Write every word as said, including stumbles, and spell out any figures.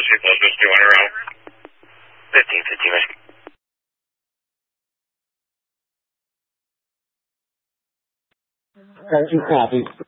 two close, just two hundred around. fifteen fifteen, Michigan. Copy.